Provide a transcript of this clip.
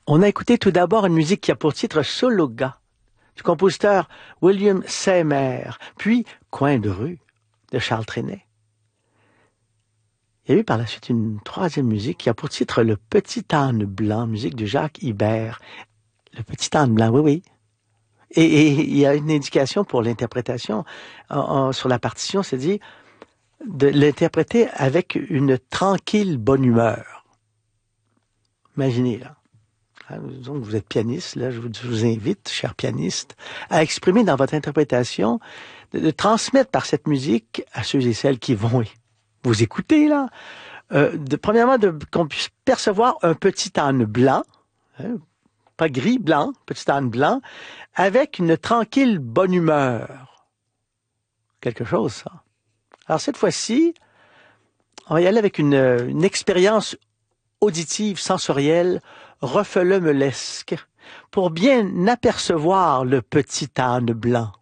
On a écouté tout d'abord une musique qui a pour titre Sologa, du compositeur William Seymour, puis Coin de rue, de Charles Trenet. Il y a eu par la suite une troisième musique qui a pour titre Le Petit âne blanc, musique de Jacques Ibert. Le Petit âne blanc, oui, oui. Et il y a une indication pour l'interprétation. Sur la partition, c'est dit de l'interpréter avec une tranquille bonne humeur. Imaginez, là. Donc, vous êtes pianiste, là, je vous invite, chers pianistes, à exprimer dans votre interprétation, de transmettre par cette musique à ceux et celles qui vont vous écouter, là, premièrement, qu'on puisse percevoir un petit âne blanc, hein, pas gris, blanc, petit âne blanc, avec une tranquille bonne humeur. Quelque chose, ça. Alors, cette fois-ci, on va y aller avec une expérience auditive, sensorielle, refelemelesque, pour bien apercevoir le petit âne blanc.